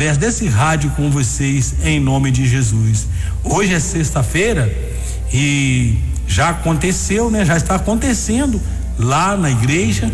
através desse rádio com vocês, em nome de Jesus. Hoje é sexta-feira e já aconteceu, né? Já está acontecendo lá na igreja,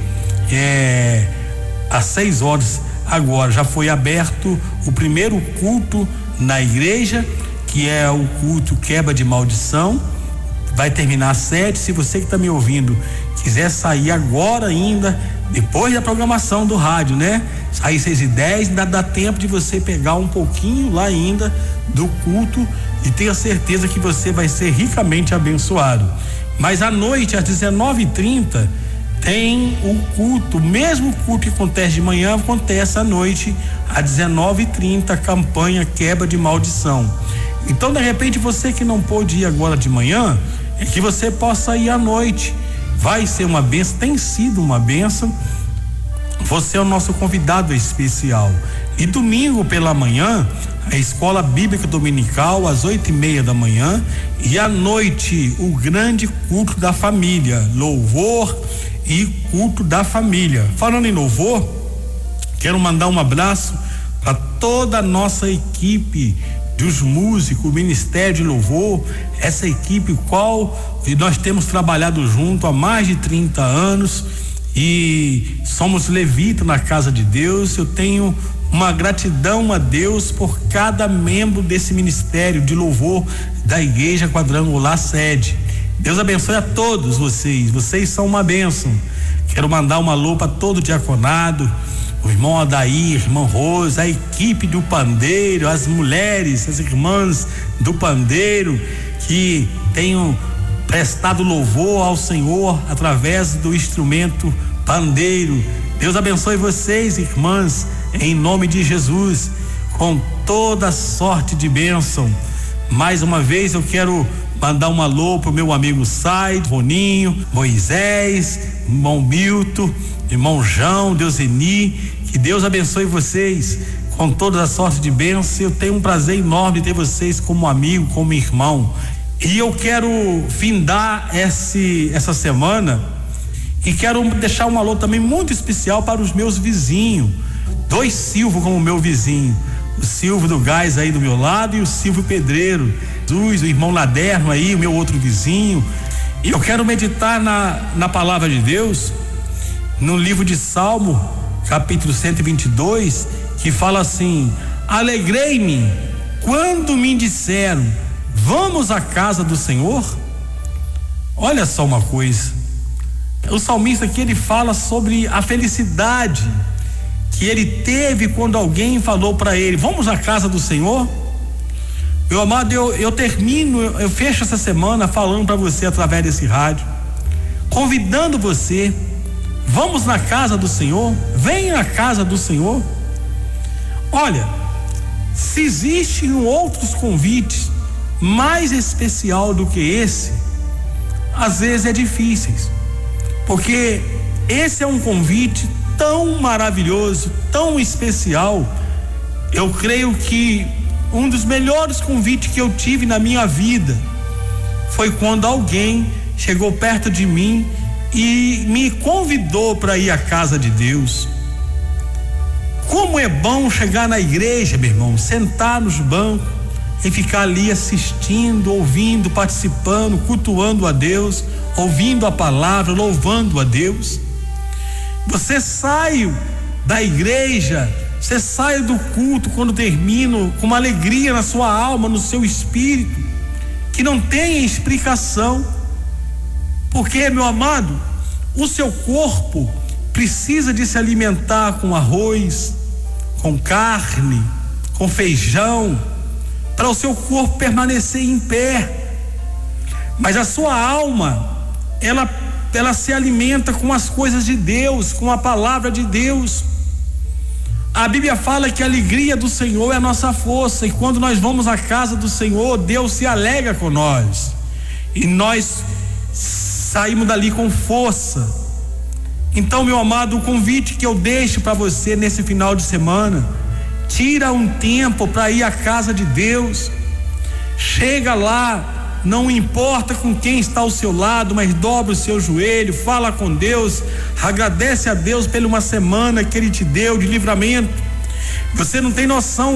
às 6 horas agora já foi aberto o primeiro culto na igreja, que é o culto quebra de maldição. Vai terminar às 7. Se você que está me ouvindo quiser sair agora ainda, depois da programação do rádio, né? Sair 6:10, ainda dá tempo de você pegar um pouquinho lá ainda do culto e tenha certeza que você vai ser ricamente abençoado. Mas à noite, às 19:30, tem o culto, o mesmo culto que acontece de manhã, acontece à noite, às 19:30, campanha quebra de maldição. Então, de repente, você que não pôde ir agora de manhã, é que você possa ir à noite. Vai ser uma bênção, tem sido uma bênção. Você é o nosso convidado especial. E domingo pela manhã, a escola bíblica dominical, às 8:30 da manhã, e à noite, o grande culto da família, louvor e culto da família. Falando em louvor, quero mandar um abraço para toda a nossa equipe dos músicos, o Ministério de Louvor, essa equipe qual nós temos trabalhado junto há mais de 30 anos e somos levitas na casa de Deus. Eu tenho uma gratidão a Deus por cada membro desse Ministério de Louvor da Igreja Quadrangular Sede. Deus abençoe a todos vocês são uma bênção. Quero mandar um alô para todo o diaconado, o irmão Adair, irmã Rosa, a equipe do pandeiro, as mulheres, as irmãs do pandeiro que tenham prestado louvor ao Senhor através do instrumento pandeiro. Deus abençoe vocês, irmãs, em nome de Jesus, com toda sorte de bênção. Mais uma vez eu quero mandar um alô pro meu amigo Said, Roninho, Moisés, irmão Milton, irmão João, Deuseni. Que Deus abençoe vocês com toda a sorte de bênção. Eu tenho um prazer enorme de ter vocês como amigo, como irmão. E eu quero findar essa semana e quero deixar um alô também muito especial para os meus vizinhos. 2 Silvio como meu vizinho. O Silvio do Gás aí do meu lado e o Silvio Pedreiro. Jesus, o irmão Laderno aí, o meu outro vizinho. E eu quero meditar na palavra de Deus, no livro de Salmo, capítulo 122, que fala assim: alegrei-me quando me disseram, vamos à casa do Senhor. Olha só uma coisa, o salmista aqui ele fala sobre a felicidade que ele teve quando alguém falou para ele, vamos à casa do Senhor. Meu amado, eu fecho essa semana falando para você através desse rádio, convidando você, vamos na casa do Senhor, venha à casa do Senhor. Olha, se existem outros convites mais especial do que esse, às vezes é difícil, porque esse é um convite tão maravilhoso, tão especial. Eu creio que um dos melhores convites que eu tive na minha vida foi quando alguém chegou perto de mim e me convidou para ir à casa de Deus. Como é bom chegar na igreja, meu irmão, sentar nos bancos e ficar ali assistindo, ouvindo, participando, cultuando a Deus, ouvindo a palavra, louvando a Deus. Você sai da igreja, você sai do culto quando termina com uma alegria na sua alma, no seu espírito, que não tem explicação. Porque, meu amado, o seu corpo precisa de se alimentar com arroz, com carne, com feijão, para o seu corpo permanecer em pé. Mas a sua alma, ela se alimenta com as coisas de Deus, com a palavra de Deus. A Bíblia fala que a alegria do Senhor é a nossa força, e quando nós vamos à casa do Senhor, Deus se alegra com nós e nós saímos dali com força. Então, meu amado, o convite que eu deixo para você nesse final de semana, tira um tempo para ir à casa de Deus. Chega lá, não importa com quem está ao seu lado, mas dobra o seu joelho, fala com Deus, agradece a Deus pela uma semana que Ele te deu de livramento. Você não tem noção